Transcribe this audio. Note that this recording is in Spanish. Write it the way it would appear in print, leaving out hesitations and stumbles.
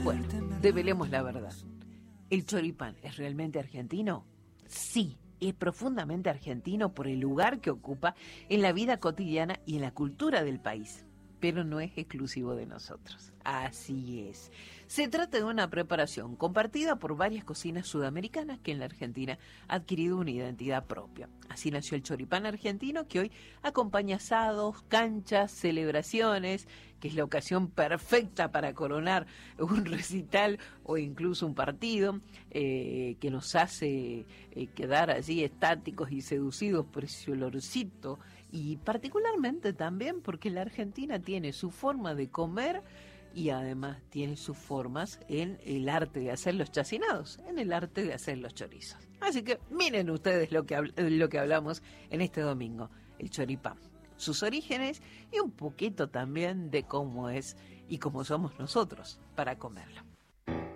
Bueno, develemos la verdad. ¿El choripán es realmente argentino? Sí, es profundamente argentino por el lugar que ocupa en la vida cotidiana y en la cultura del país. Pero no es exclusivo de nosotros. Así es. Se trata de una preparación compartida por varias cocinas sudamericanas que en la Argentina ha adquirido una identidad propia. Así nació el choripán argentino, que hoy acompaña asados, canchas, celebraciones, que es la ocasión perfecta para coronar un recital o incluso un partido, que nos hace quedar allí estáticos y seducidos por ese olorcito, y particularmente también porque la Argentina tiene su forma de comer y además tiene sus formas en el arte de hacer los chacinados, en el arte de hacer los chorizos. Así que miren ustedes lo que hablamos en este domingo, el choripán, sus orígenes y un poquito también de cómo es y cómo somos nosotros para comerlo.